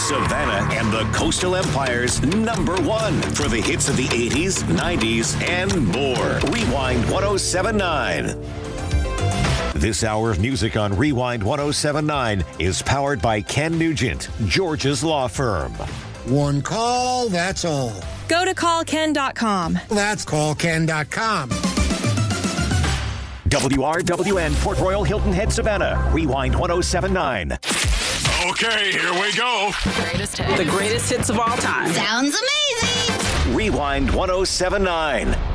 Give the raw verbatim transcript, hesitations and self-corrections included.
Savannah and the Coastal Empire's number one for the hits of the eighties, nineties, and more. Rewind one oh seven point nine. This hour of music on Rewind one oh seven point nine is powered by Ken Nugent, George's law firm. One call, that's all. Go to call ken dot com. That's call ken dot com. W R W N, Port Royal, Hilton Head, Savannah. Rewind one oh seven point nine. Okay, here we go. Greatest hits. The greatest hits of all time. Sounds amazing. Rewind one oh seven point nine.